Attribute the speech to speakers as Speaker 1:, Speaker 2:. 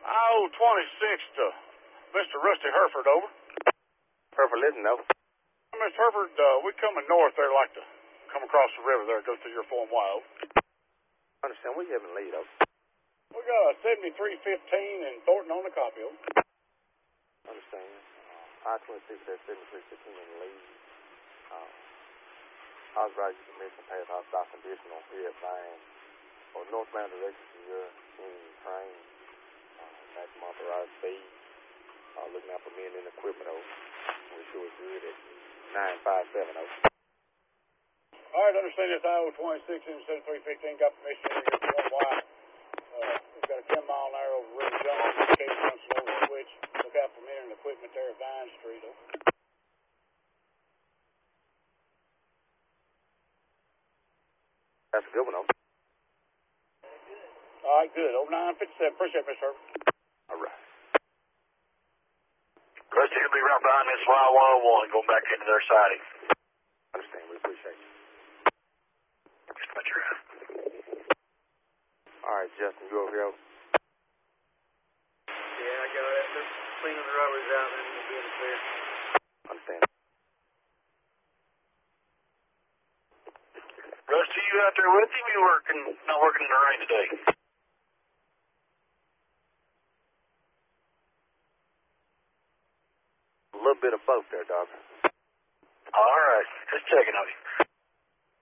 Speaker 1: I owe 26 to Mr. Rusty Herford, over.
Speaker 2: Herford, listen, over.
Speaker 1: Mr. Herford, we coming north there, like to come across the river there, go through your Form Y, over.
Speaker 2: Understand, where you having lead, over?
Speaker 1: We got a 7315 in Thornton on the copy, over.
Speaker 2: Understand. I-26, that's 7315 in the lead. I was right, you can make some pass out stock condition on here at 9. Or northbound direction to your train. Maximum authorized speed. Looking out for men and equipment, over. We're sure it's good at 957, over.
Speaker 1: All right, understand this IO 26 and 7315 got permission to get Form Y. We've got a 10-mile-an-hour over River Jones, case on slow switch. Look out for men and equipment there at Vine Street, over.
Speaker 2: That's a good one, over.
Speaker 1: All right, good. Over 957. Appreciate it, Mr. Herford.
Speaker 2: All right.
Speaker 3: Rusty, he'll be right behind this Y101 going back into their siding.
Speaker 2: Understand, we appreciate you.
Speaker 3: Just put your
Speaker 2: All right, Justin, you over here, over?
Speaker 4: Yeah, I got it. They're cleaning the rubbers out and we'll be in the clear.
Speaker 2: Understand.
Speaker 3: Rusty, you out there with him? You not working in the rain today?
Speaker 2: A little bit of both there, dog.
Speaker 3: All right. Just checking on you.